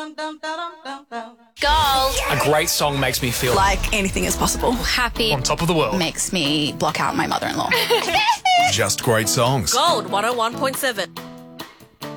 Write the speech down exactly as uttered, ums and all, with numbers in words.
Gold. A great song makes me feel Like anything is possible. Happy. on top of the world. Makes me block out my mother-in-law. Just great songs. Gold one oh one point seven.